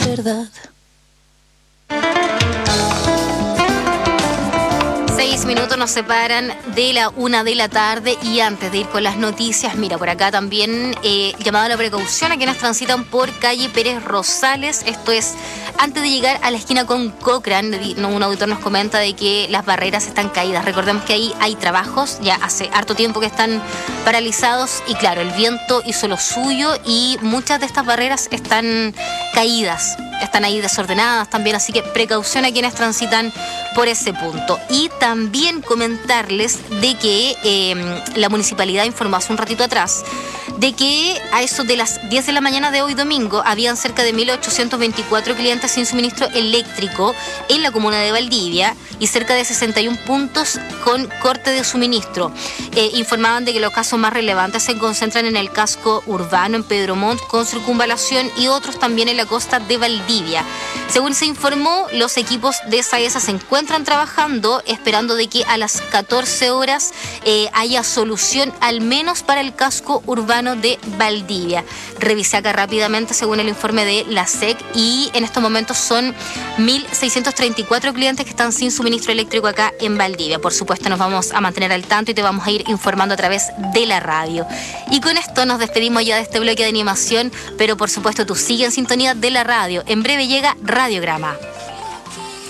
verdad. 6 minutos nos separan de la 1 de la tarde y antes de ir con las noticias, mira, por acá también llamado a la precaución a quienes transitan por calle Pérez Rosales. Esto es antes de llegar a la esquina con Cochrane. Un auditor nos comenta de que las barreras están caídas. Recordemos que ahí hay trabajos, ya hace harto tiempo que están paralizados y claro, el viento hizo lo suyo y muchas de estas barreras están caídas. Están ahí desordenadas también, así que precaución a quienes transitan por ese punto. Y también comentarles de que la municipalidad informó hace un ratito atrás de que a eso de las 10 de la mañana de hoy domingo habían cerca de 1.824 clientes sin suministro eléctrico en la comuna de Valdivia y cerca de 61 puntos con corte de suministro. Informaban de que los casos más relevantes se concentran en el casco urbano, en Pedro Montt, con circunvalación y otros también en la costa de Valdivia. Según se informó, los equipos de SAESA se encuentran trabajando, esperando de que a las 14 horas haya solución, al menos para el casco urbano de Valdivia. Revisé acá rápidamente según el informe de la SEC y en estos momentos son 1.634 clientes que están sin suministro eléctrico acá en Valdivia. Por supuesto nos vamos a mantener al tanto y te vamos a ir informando a través de la radio. Y con esto nos despedimos ya de este bloque de animación, pero por supuesto tú sigue en sintonía de la radio. En breve llega Radiograma.